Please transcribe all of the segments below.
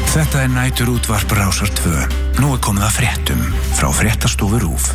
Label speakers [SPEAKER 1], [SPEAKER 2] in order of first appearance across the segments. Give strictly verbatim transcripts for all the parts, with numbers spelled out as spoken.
[SPEAKER 1] Þetta er nætur útvarp Rásar tvö. Nú er komið að fréttum frá Fréttastofu RÚV.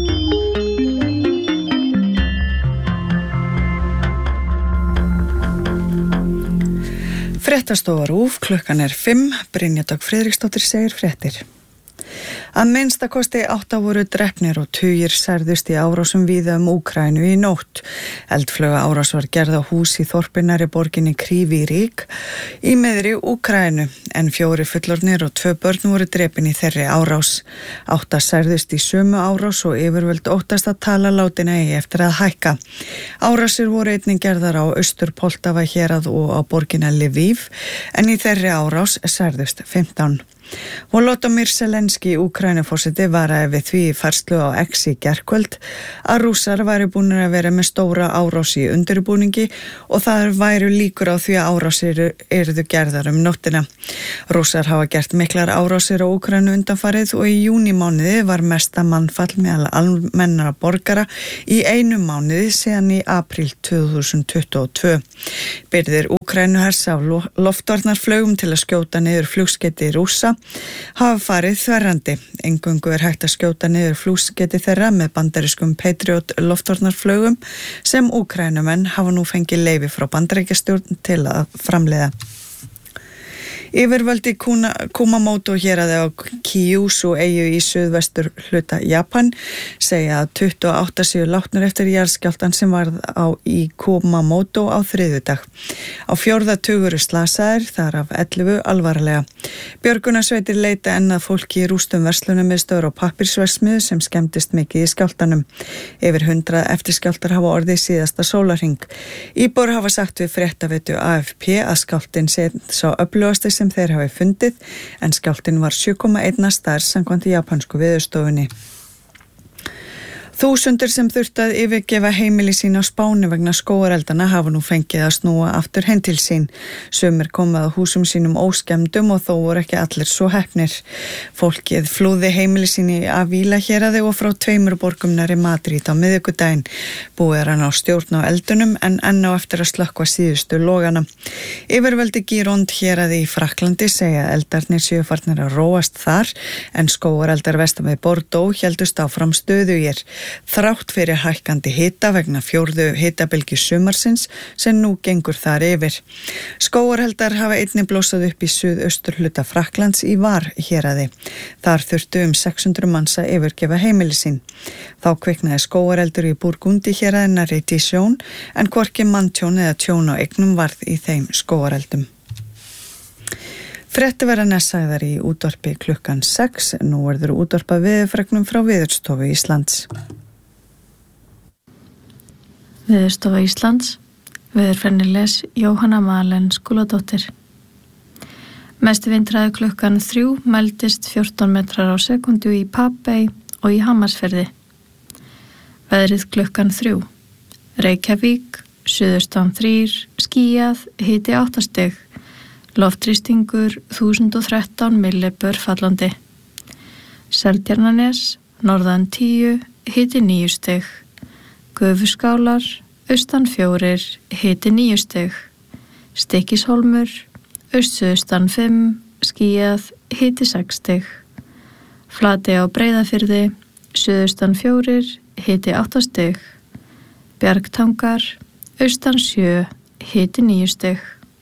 [SPEAKER 2] Fréttastofa RÚV, klukkan er fimm, Brynja Dögg Friðriksdóttir segir fréttir. Að minnsta kosti átta voru drepnir og tugir særðust í árásum víða um Úkraínu í nótt. Eldflauga árás var gerð á hús í þorpinari borginni Kryvyi-Rih í miðri Úkraínu, en fjóri fullorðnir og tvö börn voru drepin í þeirri árás. Átta særðust í sömu árás og yfirvöld óttast að tala látin eigi eftir að hækka. Árásir voru einnig gerðar á Austur-Poltava hérað og á borginna Lviv, en í þeirri árás særðust fimmtán. Volodymyr Zelenský, Úkraínuforseti, varaði við því í færslu á X í gærkvöld að Rússar væru búnir að vera með stóra árás í undirbúningi og það væru líkur á því að árásir yrðu gerðar um nóttina. Rússar hafa gert miklar árásir á Úkraínu undanfarið og í júnímánuði var mesta mannfall meðal almennra borgara í einu mánuði síðan í apríl tvö þúsund tuttugu og tvö. Birgðir Úkraínuhers af loftvarnarflaugum til að skjóta niður flugskeyti Rússa hafa farið þverrandi. Eingöngu er hægt að skjóta niður flugskeyti þeirra með bandarískum Patriot loftvarnarflaugum sem Úkraínumenn hafa nú fengið leyfi frá Bandaríkjastjórn til að framleiða. Yfirvöld í Kumamoto héraði á Kyushu eyju í suðvestur hluta Japan segja að tuttugu og átta séu látnir eftir jarðskjálftann sem varð á í Kumamoto á þriðjudag. Á fjórða tugur slasaðir, þar af ellefu alvarlega. Björgunarsveitir leita enn að fólki í rústum verslunarmiðstöðvar og pappírsverksmiðju sem skemmdist mikið í skjálftanum. Yfir hundrað eftirskjálftar hafa orðið síðasta sólarhring. Íbúar hafa sagt við fréttaveitu A F P að skjálftinn sé sá öflugasti sem þeir hafi fundið, en skjálftinn var sjö komma eitt stærð samkvæmt japansku veðurstofunni. Þúsundir sem þurftu að yfirgefa heimili sín á Spáni vegna skógareldana hafa nú fengið að snúa aftur heim til sín. Sumir komið að húsum sínum óskemmdum og þó voru ekki allir svo heppnir. Fólkið flúði heimili sín í Avila héraði og frá tveimur borgum nærri Madrid á miðvikudaginn. Búið er hann á stjórn á eldunum en enn á eftir að slökkva síðustu logana. Yfirvöldi Gironde héraði í Frakklandi segja eldarnir séu farnir að róast þar, en skógareldar vestan við Bordeaux héldust áfram stöðugir. Þrátt fyrir hækkandi hita vegna fjórðu hitabylgju sumarsins sem nú gengur þar yfir. Skógareldar hafa einnig blossað upp í suðaustur hluta Frakklands í Var héraði. Þar þurftu um sex hundruð manns að yfirgefa heimili sín. Þá kviknaði skógareldur í Burgundi héraði nærri Dijon, en hvorki manntjón eða tjón á eignum varð í þeim skógareldum. Fréttir verða næst sagðar í útvarpi klukkan sex. Nú verður útvarpað veðurfregnum frá Veðurstofu Íslands.
[SPEAKER 3] Veðurstofa Íslands, veðurfræðiles Jóhanna Malen Skúladóttir. Mesti vindhraði klukkan þrjú mældist fjórtán metrar á sekundu í Papey og í Hamarsfirði. Veðrið klukkan þrjú. Reykjavík, suðaustan þrír, skýjað, hiti átta stig. Loftþrýstingur þúsund og þrettán millibör fallandi. Seltjarnarnes, norðan tíu, hiti níu stig. Gufuskálar, austan fjórir, hiti níu stig. Stykkishólmur, austsuðaustan fimm, skýjað, hiti sex stig. Flatey á Breiðafirði, suðaustan fjórir, hiti átta stig. Bjargtangar, austan sjö, hiti níu stig.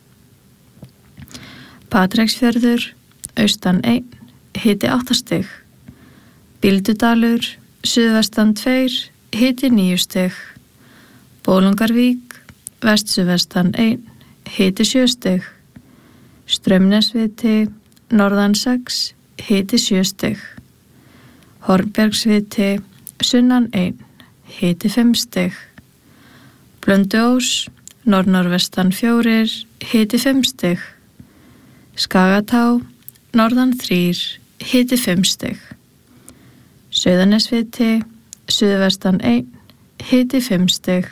[SPEAKER 3] Patreksfjörður, austan einn, hiti átta stig. Bíldudalur, suðvestan tveir, hiti níu stig. Bólungarvík, vestsuðvestan einn, hiti sjö stig. Straumnesviti, norðan sex, hiti sjö stig. Hornbergsviti, sunnan einn, hiti fimm stig. Blönduós, norðnorvestan fjórir, hiti fimm stig. Skagatá, norðan þrír, hiti fimm stig. Sauðanesviti, suðvestan einn, hiti fimm stig.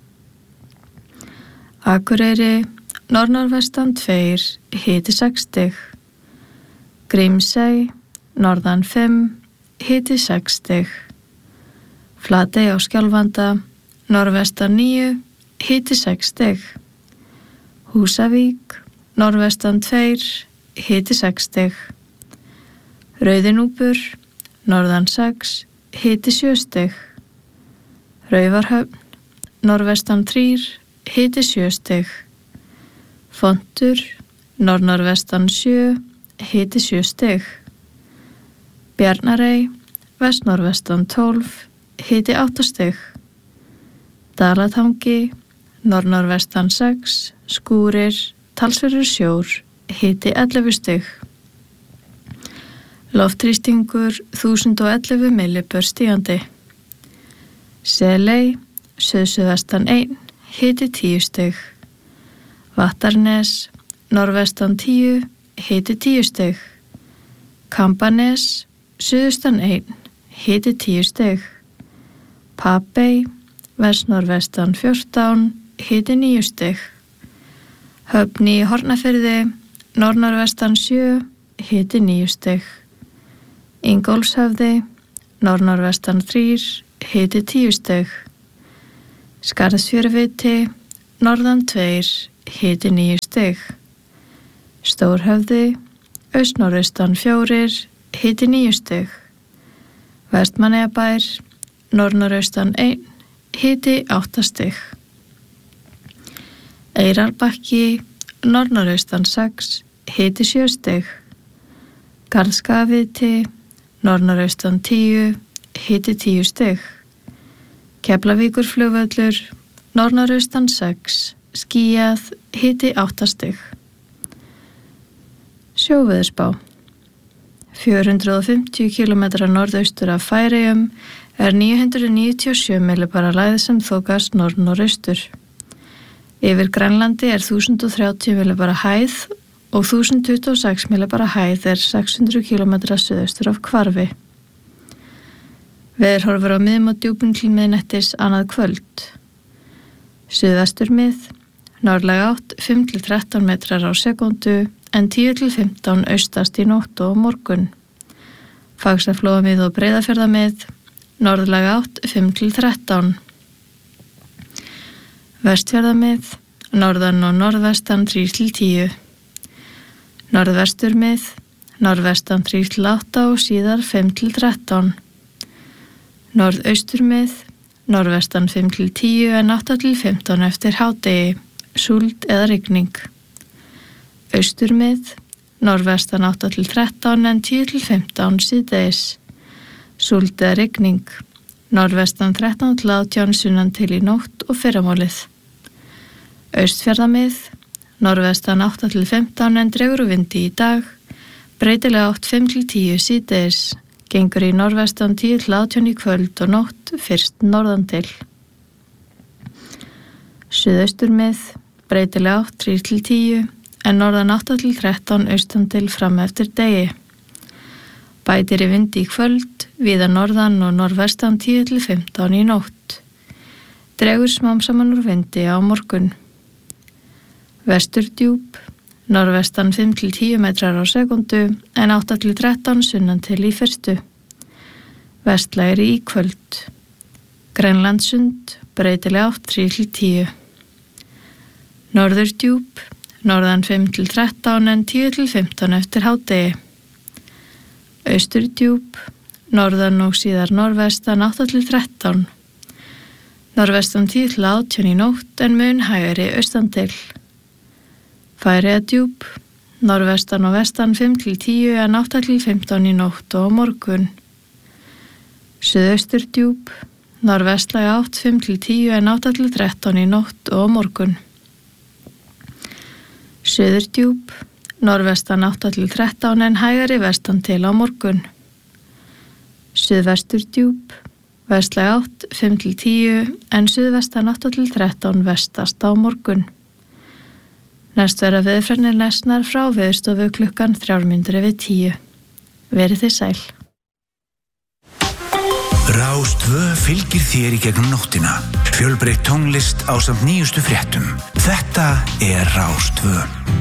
[SPEAKER 3] Akureyri, norðnorvestan tveir, hiti sex stig. Grímsey, norðan fimm, hiti sex stig. Flatey á Skjálfanda, norðvestan níu, hiti sex stig. Húsavík, norðvestan tveir, hiti sex stig. Rauðinúpur, norðan sex, hiti sjö stig. Raufarhöfn, norðvestan þrír, hiti sjö stig. Fontur, norð-norðvestan sjö, hiti sjö stig. Bjarnarey, vest-norðvestan tólf, hiti átta stig. Dalatangi, norð-norðvestan sex, skúrir, talsverður sjór, hiti ellefu stig. Loftþrýstingur þúsund og ellefu millibör stígandi. Seley, suðsuðvestan einn, hiti tíu stig. Vattarnes, norðvestan tíu, hiti tíu stig. Kambanes, suðustan einn, hiti tíu stig. Papey, vest-norðvestan fjórtán, hiti níu stig. Höfn í Hornafirði, norð-norðvestan sjö, hiti níu stig. Ingólfshöfði, norð-norðvestan þrír, hiti tíu stig. Skarðsfjöruviti, norðan tveir, hiti níu stig. Stórhöfði, aust-norðaustan fjórir, hiti níu stig. Vestmannaeyjabær, norð-norðaustan einn, hiti átta stig. Eyrarbakki, norð-norðaustan sex, hiti sjö stig. Garðskagaviti, norð-norðaustan tíu, hiti tíu stig. Keflavíkurflugvöllur, norð-norðaustan sex, skýjað, hiti átta stig. Sjóveðurspá. fjögur hundruð fimmtíu kílómetra norðaustur af Færeyjum er níu hundruð níutíu og sjö millibara lægð sem þokast norð-norðaustur. Yfir Grænlandi er þúsund og þrjátíu millibara hæð og þúsund tuttugu og sex millibara hæð er sex hundruð kílómetra suðaustur af Hvarfi. Veðurhorfur á miðum og djúpum til miðnættis annað kvöld. Suðvestur mið, norðlæg átt fimm til þrettán metrar á sekúndu en tíu til fimmtán austast í nótt og morgun. Faxaflóamið og Breiðafjarðamið, norðlæg átt fimm til þrettán. Vestfjarðamið, norðan og norðvestan þrír til tíu. Norðvesturmið, norðvestan þrír til átta og síðar fimm til þrettán. Norðausturmið, norðvestan fimm til tíu en átta til fimmtán eftir hádegi, súld eða rigning. Austurmið, norðvestan átta til þrettán en tíu til fimmtán síðdegis, súld eða rigning. Norðvestan þrettán til átján sunnan til í nótt og fyrramálið. Austfjarðamið, norðvestan átta til fimmtán en dregur úr vindi í dag, breytilega átt fimm til tíu síðdegis, gengur í norðvestan tíu til átján í kvöld og nótt fyrst norðan til. Suðausturmið, breytilega átt þrír til tíu en norðan átta til þrettán austan til fram eftir degi. Bætir í vindi í kvöld, víða norðan og norðvestan tíu til fimmtán í nótt. Dregur smám saman úr vindi á morgun. Vesturdjúp, norðvestan fimm til tíu metrar á sekúndu en átta til þrettán sunnan til í fyrstu. Vestlægri í kvöld. Grænlandssund, breytilega átt þrír til tíu. Norðurdjúp, norðan fimm til þrettán en tíu til fimmtán eftir hádegi. Austurdjúp, norðan og síðar norðvestan átta til þrettán. Norðvestan tíu til átján í nótt en mun hægari austan til. Færeyjadjúp, norðvestan og vestan fimm til tíu en átta til fimmtán í nótt og á morgun. Suðausturdjúp, norðvestlæg átt fimm til tíu en átta til þrettán í nótt og á morgun. Suðurdjúp, norðvestan átta til þrettán en hægari vestan til á morgun. Suðvesturdjúp, vestlæg átt fimm til tíu en suðvestan átta til þrettán vestast á morgun. Næst verða veðurfregnir lesnar frá Veðurstofu klukkan þrjár mínútur yfir tíu. Verið þið sæl.
[SPEAKER 1] Rás tvö fylgir þér í gegnum nóttina. Fjölbreytt tónlist ásamt nýjustu fréttum. Þetta er Rás tvö.